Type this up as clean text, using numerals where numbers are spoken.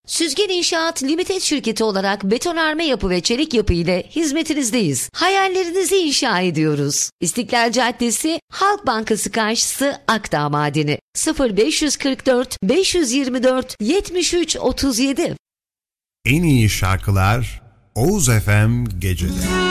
Süzgen İnşaat Limited şirketi olarak betonarme yapı ve çelik yapı ile hizmetinizdeyiz. Hayallerinizi inşa ediyoruz. İstiklal Caddesi, Halk Bankası karşısı, Akdağ Madeni. 0544 524 73 37. En iyi şarkılar Oğuz FM Gece'de.